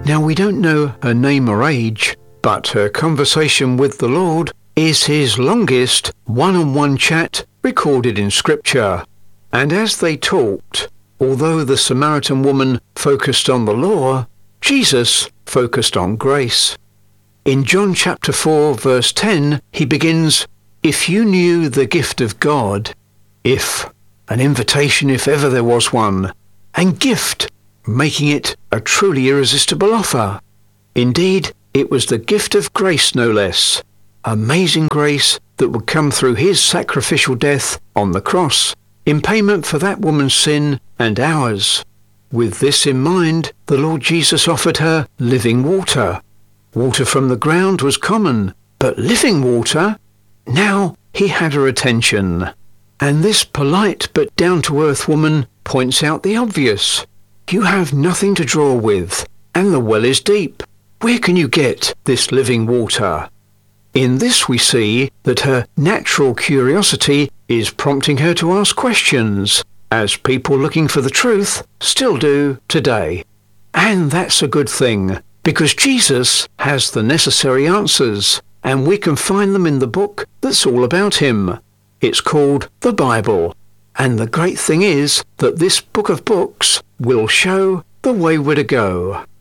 Now, we don't know her name or age, but her conversation with the Lord is his longest one-on-one chat recorded in Scripture. And as they talked, although the Samaritan woman focused on the law, Jesus focused on grace. In John chapter 4 verse 10, he begins, "If you knew the gift of God," if, an invitation if ever there was one, and gift, making it a truly irresistible offer. Indeed, it was the gift of grace no less, amazing grace that would come through his sacrificial death on the cross, in payment for that woman's sin and ours. With this in mind, the Lord Jesus offered her living water. Water from the ground was common, but living water? Now he had her attention. And this polite but down-to-earth woman points out the obvious. You have nothing to draw with, and the well is deep. Where can you get this living water? In this we see that her natural curiosity is prompting her to ask questions, as people looking for the truth still do today. And that's a good thing, because Jesus has the necessary answers, and we can find them in the book that's all about him. It's called the Bible, and the great thing is that this book of books will show the way where to go.